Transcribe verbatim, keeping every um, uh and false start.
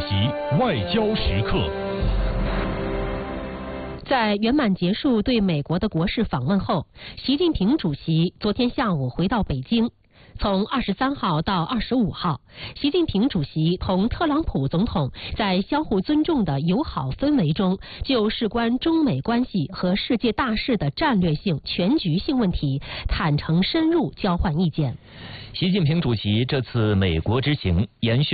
外交时刻。 在圆满结束对美国的国事访问后，习近平主席昨天下午回到北京。从二十三号到二十五号，习近平主席同特朗普总统在相互尊重的友好氛围中，就事关中美关系和世界大事的战略性、全局性问题坦诚深入交换意见。 习近平主席这次美国之行延续